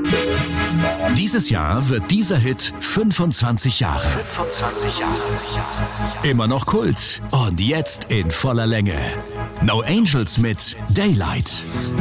Dieses Jahr wird dieser Hit 25 Jahre. Immer noch Kult und jetzt in voller Länge. No Angels mit Daylight.